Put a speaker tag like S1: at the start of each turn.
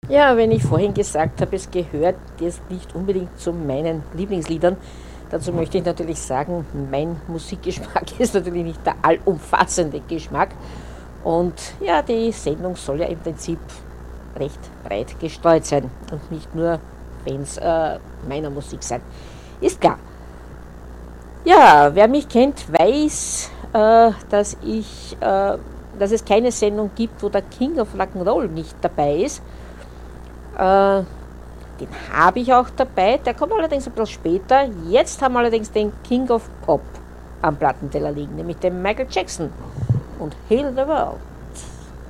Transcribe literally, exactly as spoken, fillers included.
S1: Ja, wenn ich vorhin gesagt habe, es gehört jetzt nicht unbedingt zu meinen Lieblingsliedern, dazu möchte ich natürlich sagen, mein Musikgeschmack ist natürlich nicht der allumfassende Geschmack. Und ja, die Sendung soll ja im Prinzip recht breit gestreut sein und nicht nur Fans äh, meiner Musik sein. Ist klar. Ja, wer mich kennt, weiß, äh, dass ich, äh, dass es keine Sendung gibt, wo der King of Rock'n'Roll nicht dabei ist. Äh, Den habe ich auch dabei, der kommt allerdings ein bisschen später. Jetzt haben wir allerdings den King of Pop am Plattenteller liegen, nämlich den Michael Jackson und Heal the World.